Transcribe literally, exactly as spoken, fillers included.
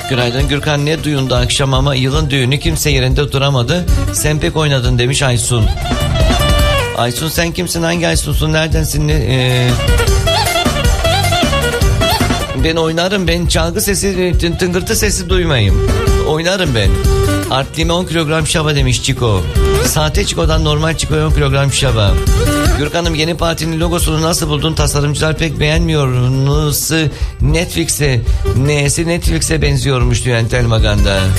Günaydın Gürkan, ne düğünde akşam ama yılın düğünü, kimse yerinde duramadı. Sen pek oynadın demiş Aysun. Aysun sen kimsin, hangi Aysun'sun, neredensin? Ne, ee... Ben oynarım, ben çalgı sesi, tıngırtı sesi duymayayım. Oynarım ben. Artliğime on kilogram şaba demiş Çiko. Sahte Çiko'dan normal Çiko'ya on kilogram şaba. Gürkan'ım, yeni partinin logosunu nasıl buldun? Tasarımcılar pek beğenmiyor. Nasıl Netflix'e, neyse Netflix'e benziyormuş diyor Entel Maganda.